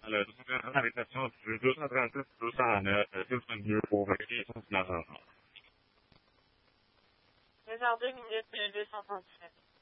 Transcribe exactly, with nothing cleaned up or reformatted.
Allora, sono in una abitazione sicurezza tra l'altro Susanne, juste un lieu pour vacation ce matin. Le jardin minutes deux cent trente-sept.